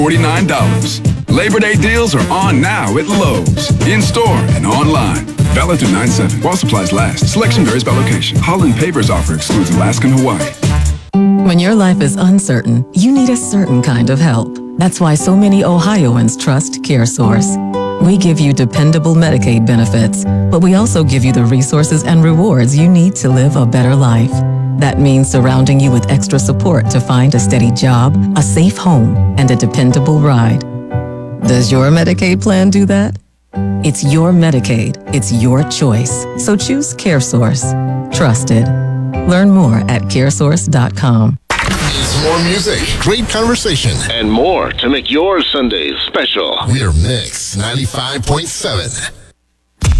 $49. Labor Day deals are on now at Lowe's. In-store and online. Valid through 9/7 while supplies last. Selection varies by location. Holland Paper's offer excludes Alaska and Hawaii. When your life is uncertain, you need a certain kind of help. That's why so many Ohioans trust CareSource. We give you dependable Medicaid benefits, but we also give you the resources and rewards you need to live a better life. That means surrounding you with extra support to find a steady job, a safe home, and a dependable ride. Does your Medicaid plan do that? It's your Medicaid. It's your choice. So choose CareSource. Trusted. Learn more at caresource.com. It's more music, great conversation, and more to make your Sundays special. We're Mix 95.7.